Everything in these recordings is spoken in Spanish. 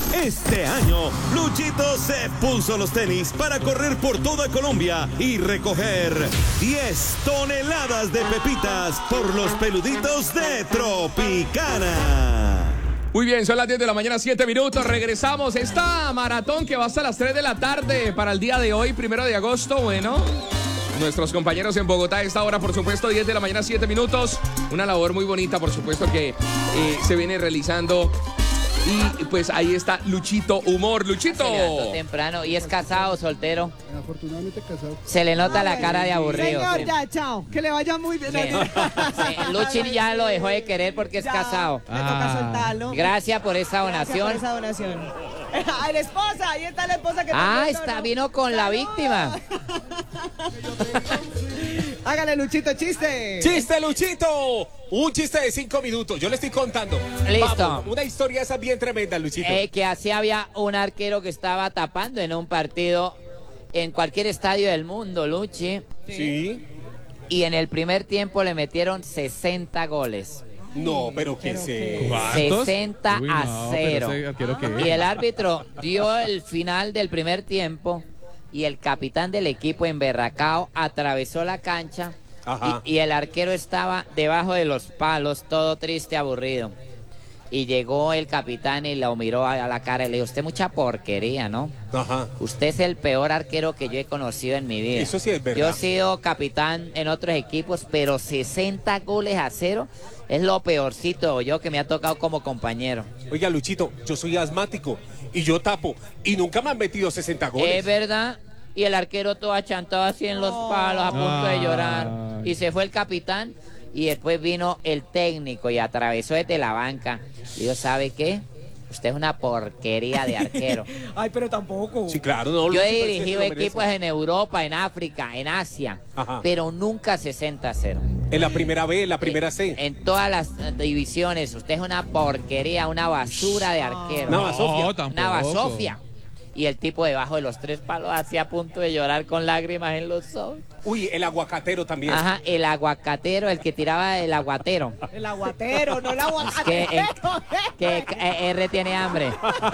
Este año, Luchito se puso los tenis para correr por toda Colombia y recoger 10 toneladas de pepitas por los peluditos de Tropicana. Muy bien, son las 10 de la mañana, 7 minutos. Regresamos. Esta maratón que va hasta las 3 de la tarde para el día de hoy, 1 de agosto. Bueno, nuestros compañeros en Bogotá a esta hora, por supuesto, 10 de la mañana, 7 minutos. Una labor muy bonita, por supuesto, que se viene realizando. Y pues ahí está Luchito Humor. Luchito. Se levantó temprano. ¿Y es casado o soltero? Afortunadamente casado. Se le nota la cara de aburrido. Señor, sí. ya, chao. Que le vaya muy bien. Sí, Luchi ya lo dejó de querer porque es Ya, casado. Le toca soltarlo. Gracias por esa Gracias donación. por esa donación. Ay, la esposa, ahí está la esposa que Vino con la víctima. Hágale, Luchito, chiste. ¡Chiste, Luchito! Un chiste de 5 minutos, yo le estoy contando. Listo. Vamos, una historia esa bien tremenda, Luchito. Que así había un arquero que estaba tapando en un partido en cualquier estadio del mundo, Luchi. Sí. Y en el primer tiempo le metieron 60 goles. No, pero ¿qué sé? 60-0. Y el árbitro dio el final del primer tiempo y el capitán del equipo emberracao atravesó la cancha y el arquero estaba debajo de los palos, todo triste, aburrido. Y llegó el capitán y lo miró a la cara y le dijo: usted mucha porquería, ¿no? Ajá. Usted es el peor arquero que yo he conocido en mi vida. Eso sí es verdad. Yo he sido capitán en otros equipos, pero 60-0 es lo peorcito yo que me ha tocado como compañero. Oiga, Luchito, yo soy asmático y yo tapo y nunca me han metido 60 goles. Es verdad. Y el arquero todo achantado así en los palos, a punto de llorar. Y se fue el capitán y después vino el técnico y atravesó desde la banca. Y yo, ¿sabe qué? Usted es una porquería de arquero. Ay, pero tampoco. Sí, claro. No, Yo he Luchito, dirigido es que equipos en Europa, en África, en Asia, pero nunca 60-0. En la primera B, en la primera C. En todas las divisiones, usted es una porquería, una basura de arquero. Una basofia. Una basofia. Y el tipo debajo de los 3 palos hacía a punto de llorar con lágrimas en los ojos. Uy, el aguacatero también. Ajá, el aguacatero, el que tiraba el aguatero. El aguatero, no el aguacatero. Que R tiene hambre.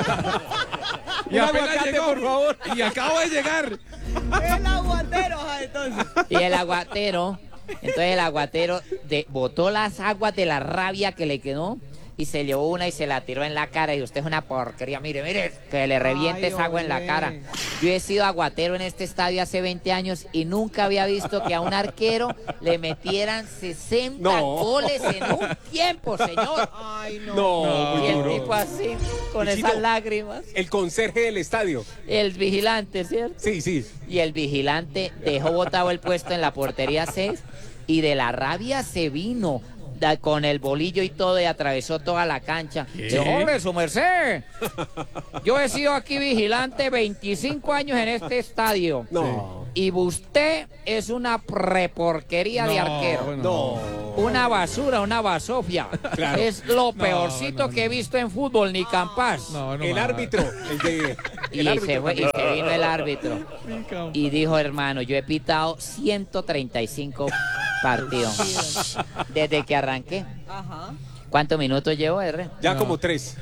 Y apenas aguacate, llegó, por favor. Y acabo de llegar. El aguatero, ajá, entonces. Y el aguatero, entonces el aguatero botó las aguas de la rabia que le quedó y se llevó una y se la tiró en la cara. Y usted es una porquería, mire, que le reviente esa agua en la cara. Yo he sido aguatero en este estadio hace 20 años y nunca había visto que a un arquero le metieran 60 goles en un tiempo, señor. Ay, no. No, Y muy el duro. tipo así, con Luchito, esas lágrimas. El conserje del estadio. El vigilante, ¿cierto? Sí, sí. Y el vigilante dejó botado el puesto en la portería 6 y de la rabia se vino con el bolillo y todo y atravesó toda la cancha. Dijo: ¡hombre, su merced! Yo he sido aquí vigilante 25 años en este estadio. No. Y usted es una preporquería de arquero. No. Una basura, una basofia. Claro. Es lo peorcito que he visto en fútbol, ni Campas. El árbitro. Y se vino el árbitro. Y dijo: hermano, yo he pitado 135 partidos desde que arranqué. Ajá. ¿Cuántos minutos llevo, R? Ya como 3.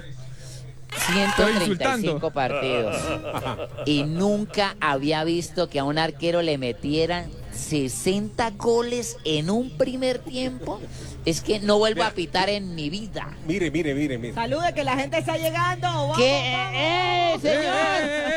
135 partidos. Y nunca había visto que a un arquero le metieran 60 goles en un primer tiempo. Es que no vuelvo a pitar en mi vida. Mire. Salude, que la gente está llegando. Vamos, ¿Qué?